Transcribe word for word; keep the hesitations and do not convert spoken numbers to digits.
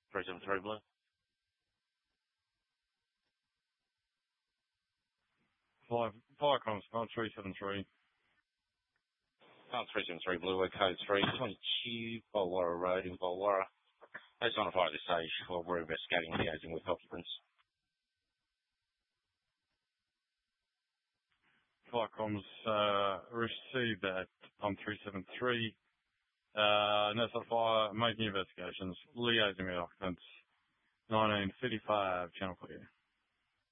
three seven three Blue. Five, fire comms, on three seven three. Oh, three seven three Blue, we're code three, twenty-two Bulwarra Road in Bulwarra. That's on a fire at this stage while we're investigating liaising with occupants. Fire comms, uh, received that on three seven three. Uh, Nessa Fire, making investigations, liaising with occupants, nineteen thirty-five, channel clear.